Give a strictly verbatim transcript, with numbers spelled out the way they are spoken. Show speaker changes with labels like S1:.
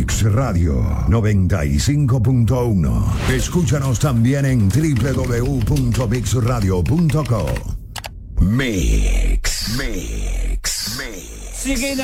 S1: Mix Radio noventa y cinco punto uno. Escúchanos también en doble u doble u doble u punto mix radio punto com. Mix, Mix, Mix.
S2: Siguen